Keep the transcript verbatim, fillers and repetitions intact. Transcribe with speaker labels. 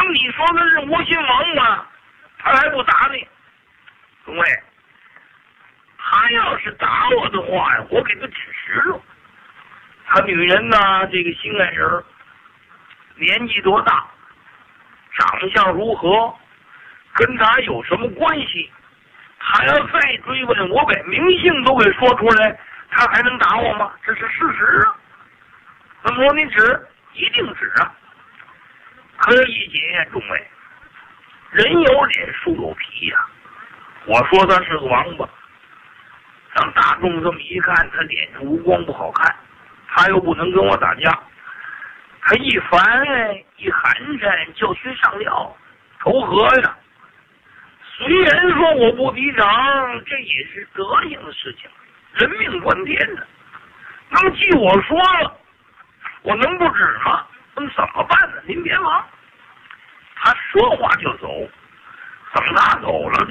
Speaker 1: 么你说的是吴兴王吗？他还不打你？各位，他要是打我的话呀，我给他指实了。他女人呢，这个心爱人年纪多大，长相如何，跟他有什么关系？他要再追问，我把名姓都给说出来，他还能打我吗？这是事实啊。那么说你指，一定指啊。可以解，众位，人有脸，树有皮呀、啊。我说他是个王八，让大众这么一看，他脸上无光不好看，他又不能跟我打架，他一烦一寒碜，就去上吊投河呀。虽然说我不抵挡，这也是德行的事情，人命关天的。那么既我说了，我能不指吗？那么怎么办呢？您别忙。他说话就走，等他走了，